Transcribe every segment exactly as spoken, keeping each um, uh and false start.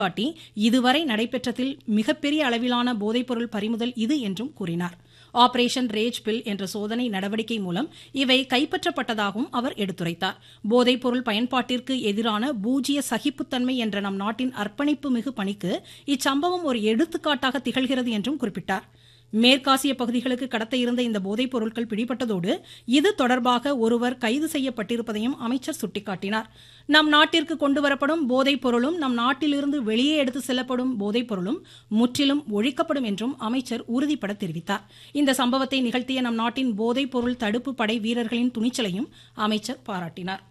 காட்டி இதுவரை நடைபெற்றதில் மிகப்பெரிய அளவிலான போதைப்பொருள் பறிமுதல் இது என்றும் கூறினார். ஆபரேஷன் ரேஜ் பில் என்ற சோதனை நடவடிக்கை மூலம் இவை கைப்பற்றப்பட்டதாகவும் அவர் எடுத்துரைத்தார். போதைப்பொருள் பயன்பாட்டிற்கு எதிரான பூஜ்ய சகிப்புத்தன்மை என்ற நம் நாட்டின் அர்ப்பணிப்பு மிகு பணிக்கு இச்சம்பவம் ஒரு எடுத்துக்காட்டாக திகழ்கிறது என்றும் குறிப்பிட்டார். மேற்காசிய பகுதிகளுக்கு கடத்த இருந்த இந்த போதைப் பொருட்கள் பிடிபட்டதோடு இது தொடர்பாக ஒருவர் கைது செய்யப்பட்டிருப்பதையும் அமைச்சர் சுட்டிக்காட்டினார். நம் நாட்டிற்கு கொண்டுவரப்படும் போதைப் பொருளும் நம் நாட்டிலிருந்து வெளியே எடுத்து செல்லப்படும் போதைப் பொருளும் முற்றிலும் ஒழிக்கப்படும் என்றும் அமைச்சர் உறுதிபட தெரிவித்தார். இந்த சம்பவத்தை நிகழ்த்திய நம் நாட்டின் போதைப் பொருள் தடுப்பு படை வீரர்களின் துணிச்சலையும் அமைச்சர் பாராட்டினார்.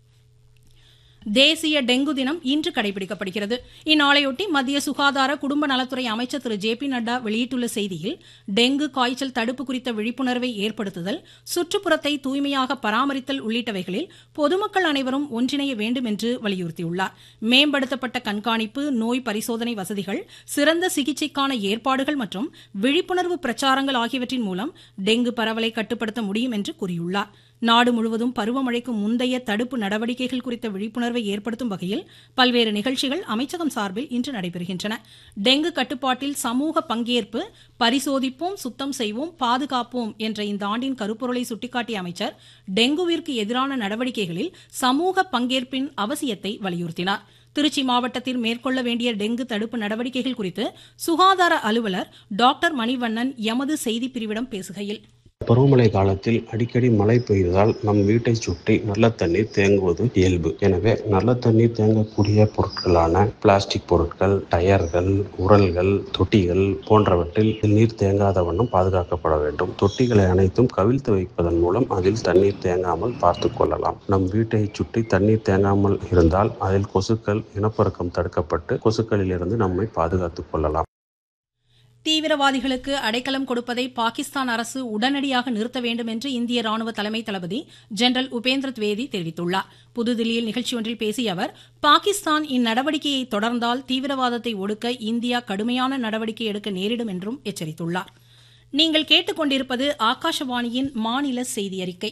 தேசிய டெங்கு தினம் இன்று கடைபிடிக்கப்படுகிறது. இந்நாளையொட்டி மத்திய சுகாதார குடும்ப நலத்துறை அமைச்சர் திரு ஜே பி நட்டா வெளியிட்டுள்ள செய்தியில், டெங்கு காய்ச்சல் தடுப்பு குறித்த விழிப்புணர்வை ஏற்படுத்துதல், சுற்றுப்புறத்தை தூய்மையாக பராமரித்தல் உள்ளிட்டவைகளில் பொதுமக்கள் அனைவரும் ஒன்றிணைய வேண்டும் என்று வலியுறுத்தியுள்ளார். மேம்படுத்தப்பட்ட கண்காணிப்பு, நோய் பரிசோதனை வசதிகள், சிறந்த சிகிச்சைக்கான ஏற்பாடுகள் மற்றும் விழிப்புணர்வு பிரச்சாரங்கள் ஆகியவற்றின் மூலம் டெங்கு பரவலை கட்டுப்படுத்த முடியும் என்று கூறியுள்ளார். நாடு முழுவதும் பருவமழைக்கு முந்தைய தடுப்பு நடவடிக்கைகள் குறித்த விழிப்புணர்வை ஏற்படுத்தும் வகையில் பல்வேறு நிகழ்ச்சிகள் அமைச்சகம் சார்பில் இன்று நடைபெறுகின்றன. டெங்கு கட்டுப்பாட்டில் சமூக பங்கேற்பு, பரிசோதிப்போம், சுத்தம் செய்வோம், பாதுகாப்போம் என்ற இந்த ஆண்டின் கருப்பொருளை சுட்டிக்காட்டிய அமைச்சர் டெங்குவிற்கு எதிரான நடவடிக்கைகளில் சமூக பங்கேற்பின் அவசியத்தை வலியுறுத்தினார். திருச்சி மாவட்டத்தில் மேற்கொள்ள வேண்டிய டெங்கு தடுப்பு நடவடிக்கைகள் குறித்து சுகாதார அலுவலர் டாக்டர் மணிவண்ணன் எமது செய்திப்பிரிவிடம் பேசுகையில், பருவமழை காலத்தில் அடிக்கடி மழை பெய்வதால் நம் வீட்டை சுற்றி நல்ல தண்ணீர் தேங்குவது இயல்பு. எனவே நல்ல தண்ணீர் தேங்கக்கூடிய பொருட்களான பிளாஸ்டிக் பொருட்கள், டயர்கள், உரல்கள், தொட்டிகள் போன்றவற்றில் நீர் தேங்காத வண்ணம் பாதுகாக்கப்பட வேண்டும். தொட்டிகளை அனைத்தும் கவிழ்த்து வைப்பதன் மூலம் அதில் தண்ணீர் தேங்காமல் பார்த்து கொள்ளலாம். நம் வீட்டை சுற்றி தண்ணீர் தேங்காமல் இருந்தால் அதில் கொசுக்கள் இனப்பெருக்கம் தடுக்கப்பட்டு கொசுக்களில் இருந்து நம்மை பாதுகாத்துக் கொள்ளலாம். தீவிரவாதிகளுக்கு அடைக்கலம் கொடுப்பதை பாகிஸ்தான் அரசு உடனடியாக நிறுத்த வேண்டும் என்று இந்திய ராணுவ தலைமை தளபதி ஜெனரல் உபேந்திர திவேதி தெரிவித்துள்ளார். புதுதில்லியில் நிகழ்ச்சி ஒன்றில் பேசிய அவர், பாகிஸ்தான் இந்நடவடிக்கையை தொடர்ந்தால் தீவிரவாதத்தை ஒடுக்க இந்தியா கடுமையான நடவடிக்கை எடுக்க நேரிடும் என்றும் எச்சரித்துள்ளார். நீங்கள் கேட்டுக்கொண்டிருப்பது ஆகாஷவாணியின் மாநில செய்தி அறிக்கை.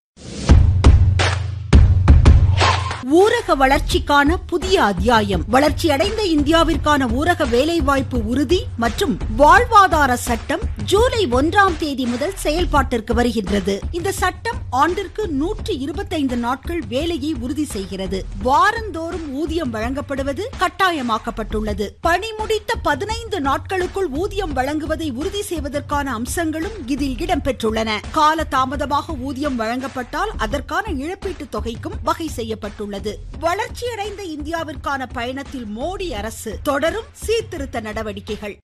ஊரக வளர்ச்சிக்கான புதிய அத்தியாயம். வளர்ச்சியடைந்த இந்தியாவிற்கான ஊரக வேலைவாய்ப்பு உறுதி மற்றும் வாழ்வாதார சட்டம் ஜூலை ஒன்றாம் தேதி முதல் செயல்பாட்டிற்கு வருகின்றது. இந்த சட்டம் ஆண்டிற்கு நூற்று இருபத்தைந்து நாட்கள் வேலையை உறுதி செய்கிறது. வாரந்தோறும் ஊதியம் வழங்கப்படுவது கட்டாயமாக்கப்பட்டுள்ளது. பணி முடித்த பதினைந்து நாட்களுக்குள் ஊதியம் வழங்குவதை உறுதி செய்வதற்கான அம்சங்களும் இதில் இடம்பெற்றுள்ளன. கால தாமதமாக ஊதியம் வழங்கப்பட்டால் அதற்கான இழப்பீட்டு தொகைக்கும் வகை செய்யப்பட்டுள்ளது. வளர்ச்சியடைந்த இந்தியாவிற்கான பயணத்தில் மோடி அரசு தொடரும் சீர்திருத்த நடவடிக்கைகள்.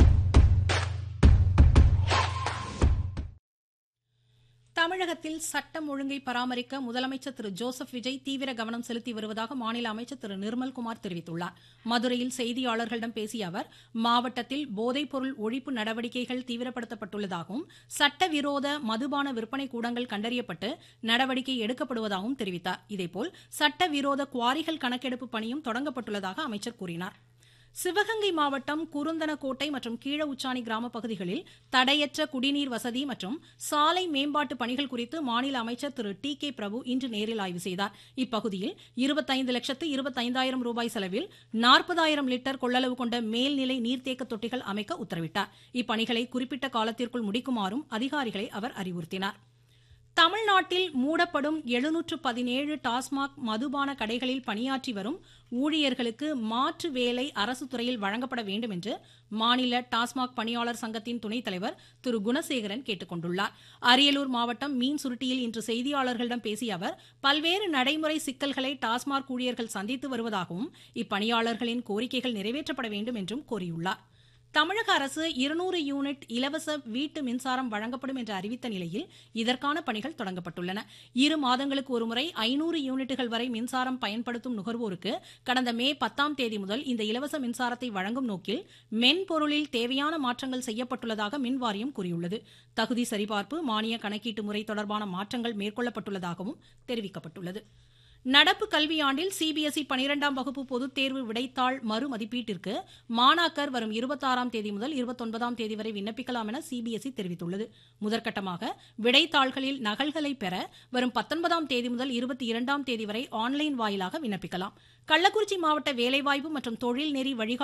தமிழகத்தில் சட்டம் ஒழுங்கை பராமரிக்க முதலமைச்சர் திரு ஜோசப் விஜய் தீவிர கவனம் செலுத்தி வருவதாக மாநில அமைச்சர் திரு நிர்மல்குமார் தெரிவித்துள்ளார். மதுரையில் செய்தியாளர்களிடம் பேசிய அவர், மாவட்டத்தில் போதைப்பொருள் ஒழிப்பு நடவடிக்கைகள் தீவிரப்படுத்தப்பட்டுள்ளதாகவும் சட்டவிரோத மதுபான விற்பனை கூடங்கள் கண்டறியப்பட்டு நடவடிக்கை எடுக்கப்படுவதாகவும் தெரிவித்தார். இதேபோல் சட்டவிரோத குவாரிகள் கணக்கெடுப்பு பணியும் தொடங்கப்பட்டுள்ளதாக அமைச்சர் கூறினார். சிவகங்கை மாவட்டம் குருந்தனக்கோட்டை மற்றும் கீழ உச்சாணி கிராம பகுதிகளில் தடையற்ற குடிநீர் வசதி மற்றும் சாலை மேம்பாட்டு பணிகள் குறித்து மாநில அமைச்சர் திரு டி கே பிரபு இன்று நேரில் ஆய்வு செய்தார். இப்பகுதியில் இருபத்தைந்து லட்சத்து இருபத்தைந்தாயிரம் ரூபாய் செலவில் நாற்பதாயிரம் லிட்டர் கொள்ளளவு கொண்ட மேல்நிலை நீர்த்தேக்க தொட்டிகள் அமைக்க உத்தரவிட்டார். இப்பணிகளை குறிப்பிட்ட காலத்திற்குள் முடிக்குமாறும் அதிகாரிகளை அவர் அறிவுறுத்தினார். தமிழ்நாட்டில் மூடப்படும் எழுநூற்று பதினேழு டாஸ்மாக் மதுபான கடைகளில் பணியாற்றி வரும் ஊழியர்களுக்கு மாற்று வேலை அரசு துறையில் வழங்கப்பட வேண்டும் என்று மாநில டாஸ்மாக் பணியாளர் சங்கத்தின் துணைத் தலைவர் திரு குணசேகரன் கேட்டுக் கொண்டுள்ளார். அரியலூர் மாவட்டம் மீன் சுருட்டியில் இன்று செய்தியாளர்களிடம் பேசிய அவர், பல்வேறு நடைமுறை சிக்கல்களை டாஸ்மாக் ஊழியர்கள் சந்தித்து வருவதாகவும் இப்பணியாளர்களின் கோரிக்கைகள் நிறைவேற்றப்பட வேண்டும் என்றும் கோரியுள்ளார். தமிழக அரசு இருநூறு யூனிட் இலவச வீட்டு மின்சாரம் வழங்கப்படும் என்று அறிவித்த நிலையில் இதற்கான பணிகள் தொடங்கப்பட்டுள்ளன. இரு மாதங்களுக்கு ஒருமுறை ஐநூறு யூனிட்டுகள் வரை மின்சாரம் பயன்படுத்தும் நுகர்வோருக்கு கடந்த மே பத்தாம் தேதி முதல் இந்த இலவச மின்சாரத்தை வழங்கும் நோக்கில் மென்பொருளில் தேவையான மாற்றங்கள் செய்யப்பட்டுள்ளதாக மின் வாரியம் கூறியுள்ளது. தகுதி சரிபார்ப்பு, மானிய கணக்கீட்டு முறை தொடர்பான மாற்றங்கள் மேற்கொள்ளப்பட்டுள்ளதாகவும் தெரிவிக்கப்பட்டுள்ளது. நடப்பு கல்வியாண்டில் சிபிஎஸ்இ பனிரெண்டாம் வகுப்பு பொதுத் தேர்வு விடைத்தாள் மறு மதிப்பீட்டிற்கு மாணாக்கர் வரும் இருபத்தாறாம் தேதி முதல் இருபத்தொன்பதாம் தேதி வரை விண்ணப்பிக்கலாம் என சிபிஎஸ்இ தெரிவித்துள்ளது. முதற்கட்டமாக விடைத்தாள்களில் நகல்களை பெற வரும் பத்தொன்பதாம் தேதி முதல் இருபத்தி இரண்டாம் தேதி வரை ஆன்லைன் வாயிலாக விண்ணப்பிக்கலாம். கள்ளக்குறிச்சி மாவட்ட வேலைவாய்ப்பு மற்றும் தொழில் நெறி வழிகாட்டு